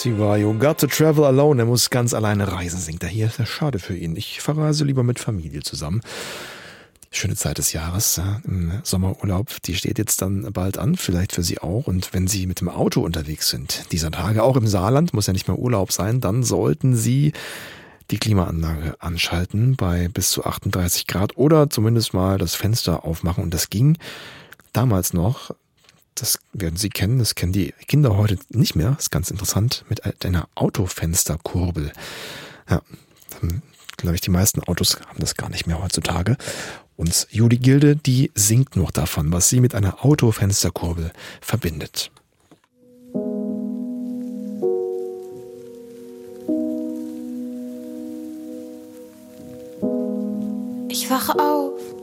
Sie war You Got to Travel Alone. Er muss ganz alleine reisen, singt er hier. Ist ja schade für ihn. Ich verreise lieber mit Familie zusammen. Die schöne Zeit des Jahres im Sommerurlaub, die steht jetzt dann bald an, vielleicht für Sie auch. Und wenn Sie mit dem Auto unterwegs sind, dieser Tage auch im Saarland, muss ja nicht mehr Urlaub sein, dann sollten Sie die Klimaanlage anschalten bei bis zu 38 Grad oder zumindest mal das Fenster aufmachen. Und das ging damals noch. Das werden Sie kennen, das kennen die Kinder heute nicht mehr. Das ist ganz interessant, mit einer Autofensterkurbel. Ja, glaube ich, die meisten Autos haben das gar nicht mehr heutzutage. Und Judy Gilde, die singt noch davon, was sie mit einer Autofensterkurbel verbindet. Ich wache auf